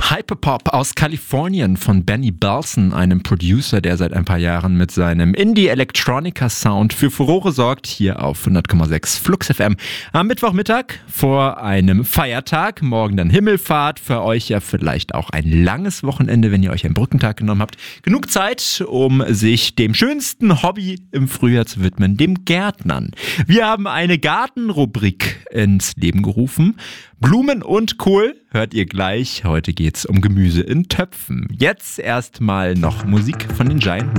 Hyperpop aus Kalifornien von Benny Balson, einem Producer, der seit ein paar Jahren mit seinem Indie-Electronica-Sound für Furore sorgt, hier auf 100,6 Flux FM. Am Mittwochmittag vor einem Feiertag, morgen dann Himmelfahrt, für euch ja vielleicht auch ein langes Wochenende, wenn ihr euch einen Brückentag genommen habt. Genug Zeit, um sich dem schönsten Hobby im Frühjahr zu widmen, dem Gärtnern. Wir haben eine Gartenrubrik ins Leben gerufen. Blumen und Kohl hört ihr gleich. Heute geht's um Gemüse in Töpfen. Jetzt erstmal noch Musik von den Giant